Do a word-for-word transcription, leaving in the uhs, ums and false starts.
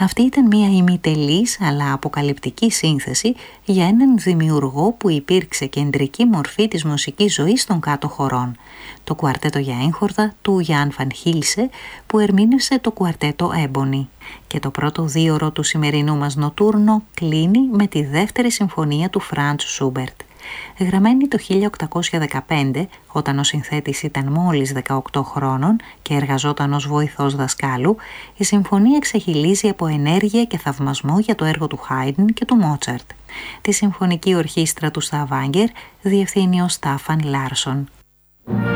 Αυτή ήταν μια ημιτελής αλλά αποκαλυπτική σύνθεση για έναν δημιουργό που υπήρξε κεντρική μορφή της μουσικής ζωής των κάτω χωρών. Το κουαρτέτο για έγχορδα του Γιάν Βαν Χίλσε που ερμήνευσε το κουαρτέτο Έμπονι. Και το πρώτο δίωρο του σημερινού μας νοτούρνο κλείνει με τη δεύτερη συμφωνία του Φραντς Σούμπερτ. Γραμμένη το χίλια οκτακόσια δεκαπέντε, όταν ο συνθέτης ήταν μόλις δεκαοκτώ χρόνων και εργαζόταν ως βοηθός δασκάλου, η συμφωνία εξεχυλίζει από ενέργεια και θαυμασμό για το έργο του Χάιντν και του Μότσαρτ. Τη συμφωνική ορχήστρα του Σταβάγκερ διευθύνει ο Στάφαν Λάρσον.